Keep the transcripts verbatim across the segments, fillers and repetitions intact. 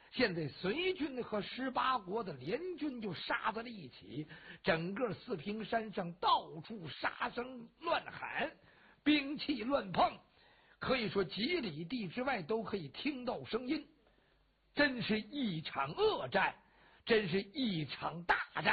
现在隋军和十八国的联军就杀在了一起，整个四平山上到处杀声乱喊，兵器乱碰，可以说几里地之外都可以听到声音，真是一场恶战，真是一场大战。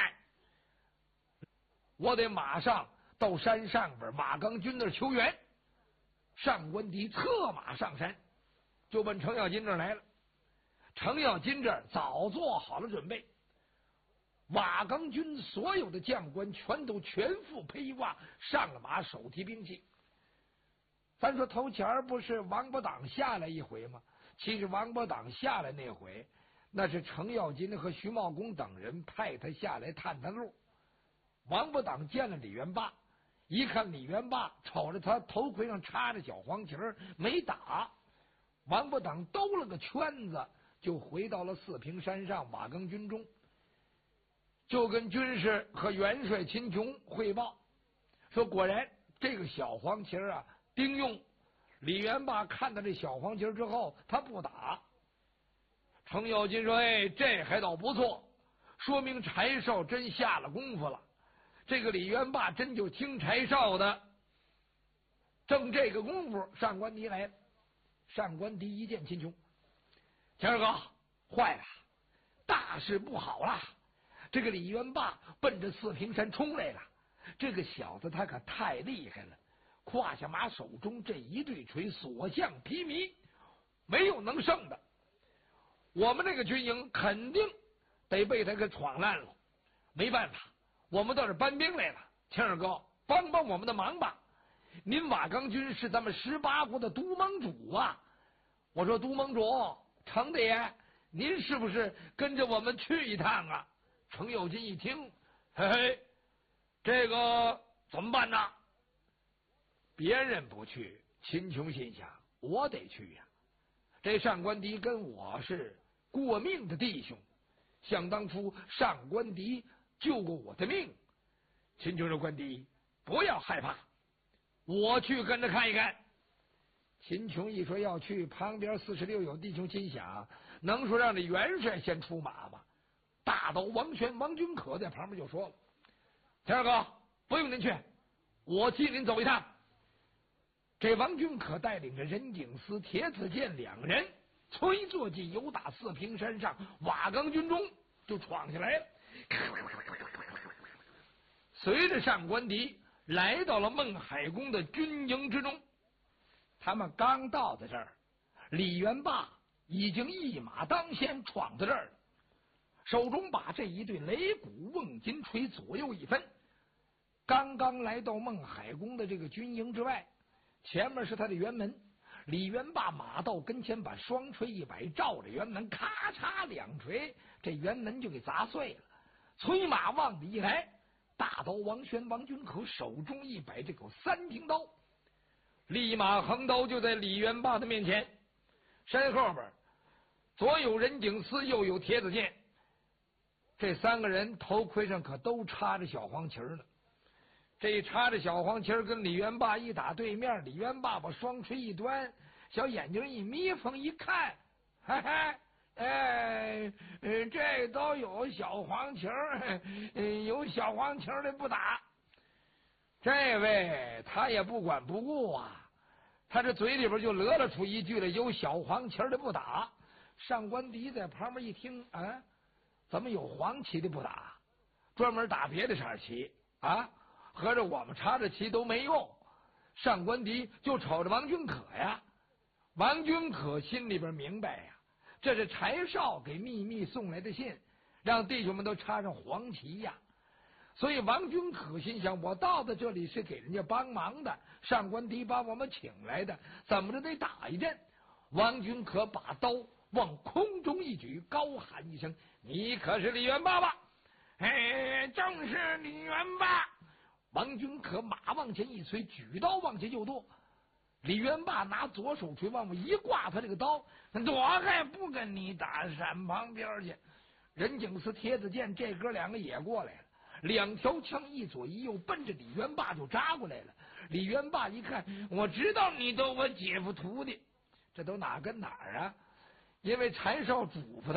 我得马上到山上边马刚军那儿求援。上官迪策马上山，就奔程咬金这儿来了。程咬金这儿早做好了准备，瓦岗军所有的将官全都全副披挂，上了马，手提兵器。咱说头前不是王八党下来一回吗？其实王八党下来那回，那是程咬金和徐茂公等人派他下来探探路。王八党见了李元霸，一看李元霸瞅着他头盔上插着小黄旗儿，没打。王八党兜了个圈子，就回到了四平山上瓦岗军中，就跟军士和元帅秦琼汇报说，果然这个小黄旗啊丁用。李元霸看到这小黄旗之后，他不打。程咬金说：“哎，这还倒不错，说明柴少真下了功夫了。这个李元霸真就听柴少的。”正这个功夫，上官迪来了。上官迪一见秦琼，钱二哥，坏了，大事不好了！这个李元霸奔着四平山冲来了。这个小子他可太厉害了，胯下马手中这一对锤，所向披靡，没有能胜的。我们这个军营肯定得被他给闯烂了。没办法，我们到这搬兵来了。钱二哥，帮帮我们的忙吧！您瓦岗军是咱们十八国的都盟主啊！我说都盟主，程大爷，您是不是跟着我们去一趟啊？程咬金一听，嘿嘿，这个怎么办呢？别人不去，秦琼心想，我得去呀、啊。这上官迪跟我是过命的弟兄，想当初上官迪救过我的命。秦琼说：“官迪，不要害怕，我去跟着看一看。”秦琼一说要去，旁边四十六友弟兄心想，能说让这元帅先出马吗？大刀王宣、王君可在旁边就说了：“田二哥，不用您去，我替您走一趟。”这王君可带领着任景思、铁子健两人，催坐骑由打四平山上瓦岗军中就闯下来了。随着上官迪来到了孟海公的军营之中，他们刚到在这儿，李元霸已经一马当先闯到这儿了，手中把这一对擂鼓瓮金锤左右一分。刚刚来到孟海公的这个军营之外，前面是他的辕门。李元霸马到跟前，把双锤一摆，照着辕门，咔嚓两锤，这辕门就给砸碎了。催马往里一来，大刀王宣、王君可手中一摆，这口三挺刀，立马横刀就在李元霸的面前。身后边左有任景思，右有铁子健，这三个人头盔上可都插着小黄旗呢。这插着小黄旗跟李元霸一打对面，李元霸把双锤一端，小眼睛一眯缝一看，嘿嘿，哎，这都有小黄旗儿，有小黄旗的不打。这位他也不管不顾啊，他这嘴里边就勒了出一句来：“有小黄旗的不打。”上官迪在旁边一听，啊，怎么有黄旗的不打？专门打别的色旗啊？合着我们插着旗都没用。上官迪就瞅着王君可呀，王君可心里边明白呀，这是柴少给秘密送来的信，让弟兄们都插上黄旗呀。所以王君可心想，我到的这里是给人家帮忙的，上官迪把我们请来的，怎么着得打一阵。王君可把刀往空中一举，高喊一声：“你可是李元霸吧？”“哎，正是李元霸。”王君可马往前一催，举刀往前就剁。李元霸拿左手锤往外一挂，他这个刀，我还不跟你打，闪旁边去。任景思、铁子健这哥两个也过来了，两条枪一左一右，奔着李元霸就扎过来了。李元霸一看，我知道你都我姐夫徒弟，这都哪跟哪儿啊？因为柴少嘱咐他。